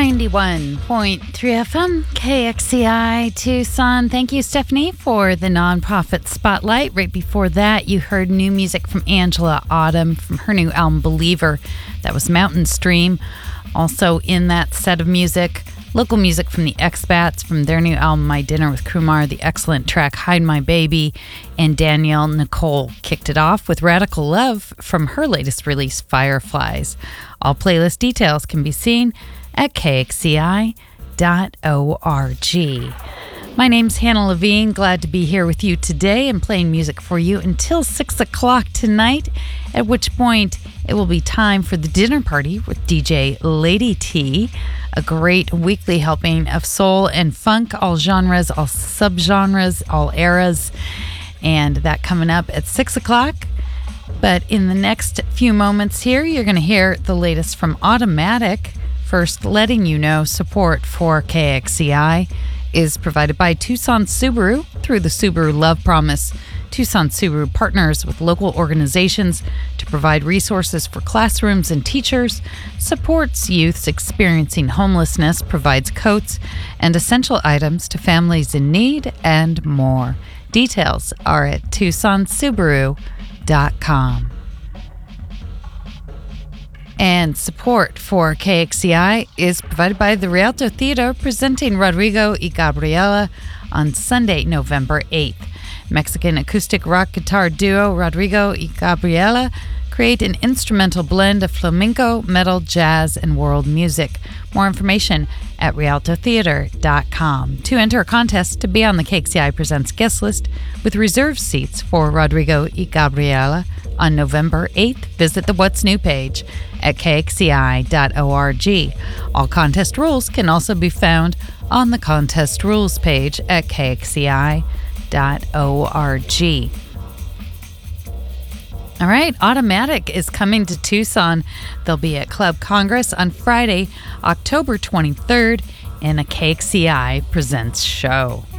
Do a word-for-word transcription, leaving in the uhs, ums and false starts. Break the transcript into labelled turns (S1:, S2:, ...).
S1: ninety-one point three F M, K X C I Tucson. Thank you, Stephanie, for the nonprofit spotlight. Right before that, you heard new music from Angela Autumn from her new album, Believer. That was Mountain Stream. Also in that set of music, local music from the X-Bats from their new album, My Dinner with Kumar, the excellent track Hide My Baby, and Danielle Nicole kicked it off with Radical Love from her latest release, Fireflies. All playlist details can be seen at K X C I dot org. My name's Hannah Levine. Glad to be here with you today and playing music for you until six o'clock tonight, at which point it will be time for the dinner party with D J Lady T, a great weekly helping of soul and funk, all genres, all subgenres, all eras, and that coming up at six o'clock. But in the next few moments here, you're going to hear the latest from Automatic. First, letting you know support for K X C I is provided by Tucson Subaru through the Subaru Love Promise. Tucson Subaru partners with local organizations to provide resources for classrooms and teachers, supports youths experiencing homelessness, provides coats and essential items to families in need, and more. Details are at tucson subaru dot com. And support for K X C I is provided by the Rialto Theater, presenting Rodrigo y Gabriela on Sunday, November eighth. Mexican acoustic rock guitar duo Rodrigo y Gabriela create an instrumental blend of flamenco, metal, jazz, and world music. More information at rialto theater dot com. To enter a contest to be on the K X C I Presents guest list with reserved seats for Rodrigo y Gabriela on November eighth, visit the What's New page at K X C I dot org. All contest rules can also be found on the contest rules page at K X C I dot org. All right, Automatic is coming to Tucson. They'll be at Club Congress on Friday, October twenty-third, in a K X C I Presents show.